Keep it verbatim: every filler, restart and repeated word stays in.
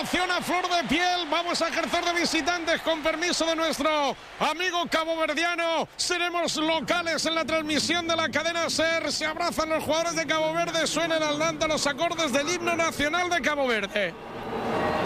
emoción a flor de piel. Vamos a ejercer de visitantes con permiso de nuestro amigo caboverdiano. Seremos locales en la transmisión de la cadena SER. Se abrazan los jugadores de Cabo Verde. Suena el Atlanta los acordes del himno nacional de Cabo Verde.